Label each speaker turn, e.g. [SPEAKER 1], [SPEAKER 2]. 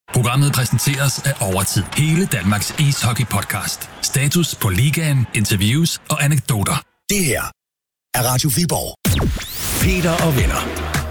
[SPEAKER 1] Programmet præsenteres af Overtid. Hele Danmarks ishockey-podcast. Status på ligaen, interviews og anekdoter.
[SPEAKER 2] Det her er Radio Viborg. Peter og venner.